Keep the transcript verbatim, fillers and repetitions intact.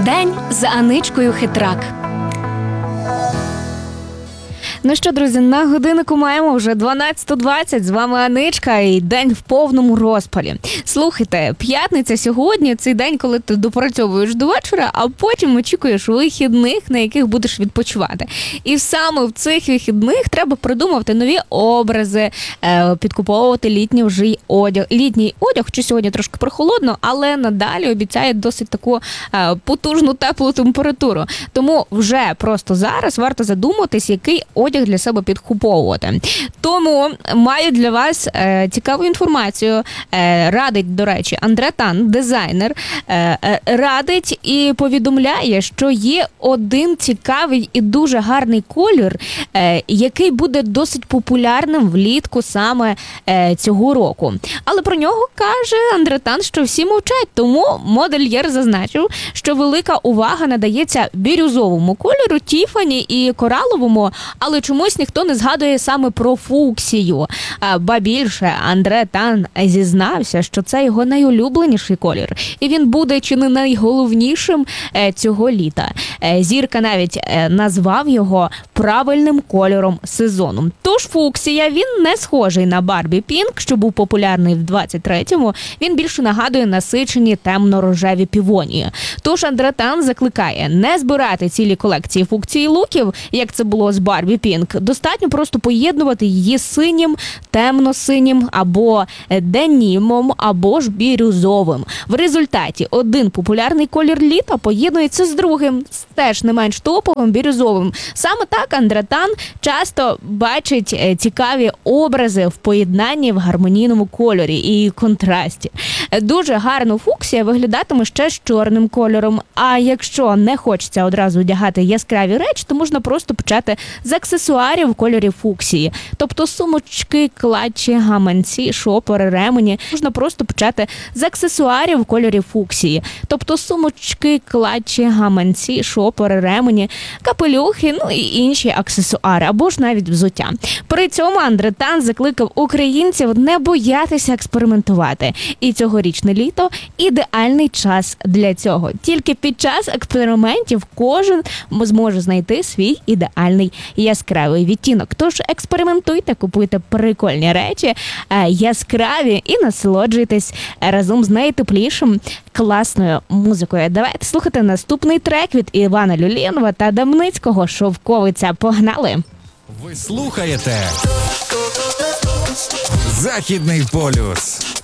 День за Аничкою Хитрак. Ну що, друзі, на годиннику маємо вже дванадцята двадцять, з вами Аничка і день в повному розпалі. Слухайте, п'ятниця сьогодні, цей день, коли ти допрацьовуєш до вечора, а потім очікуєш вихідних, на яких будеш відпочивати. І саме в цих вихідних треба придумувати нові образи, підкуповувати літній вже одяг. Літній одяг, що сьогодні трошки прохолодно, але надалі обіцяє досить таку потужну теплу температуру. Тому вже просто зараз варто задуматись, який одяг для себе підкуповувати. Тому маю для вас е, цікаву інформацію. Е, радить, до речі, Андре Тан, дизайнер, е, е, радить і повідомляє, що є один цікавий і дуже гарний колір, е, який буде досить популярним влітку саме е, цього року. Але про нього каже Андре Тан, що всі мовчать, тому модельєр зазначив, що велика увага надається бірюзовому кольору, Тіфані і кораловому, але чомусь ніхто не згадує саме про фуксію. Ба більше, Андре Тан зізнався, що це його найулюбленіший колір. І він буде чи не найголовнішим цього літа. Зірка навіть назвав його правильним кольором сезону. Тож фуксія, він не схожий на Барбі Пінк, що був популярний в двадцять третьому. Він більше нагадує насичені темно-рожеві півонії. Тож Андре Тан закликає не збирати цілі колекції фуксії луків, як це було з Барбі Пінк. Достатньо просто поєднувати її з синім, темно-синім або денімом, або ж бірюзовим. В результаті один популярний колір літа поєднується з другим, з теж не менш топовим бірюзовим. Саме так Андре Тан часто бачить цікаві образи в поєднанні в гармонійному кольорі і контрасті. Дуже гарно фуксія виглядатиме ще з чорним кольором, а якщо не хочеться одразу одягати яскраві речі, то можна просто почати з аксесуарів в кольорі фуксії. Тобто сумочки, клатчі, гаманці, шопери, ремені. Можна просто почати з аксесуарів в кольорі фуксії. Тобто сумочки, клатчі, гаманці, шопери, ремені, капелюхи, ну і інші аксесуари, або ж навіть взуття. При цьому Андре Тан закликав українців не боятися експериментувати. І цьогорічне літо – ідеальний час для цього. Тільки під час експериментів кожен зможе знайти свій ідеальний яскравий відтінок. Тож експериментуйте, купуйте прикольні речі, яскраві і насолоджуйтесь разом з найтеплішим класною музикою. Давайте слухати наступний трек від Івана Люлінова та Дамницького «Шовковиця». Погнали! Ви слухаєте Західний полюс.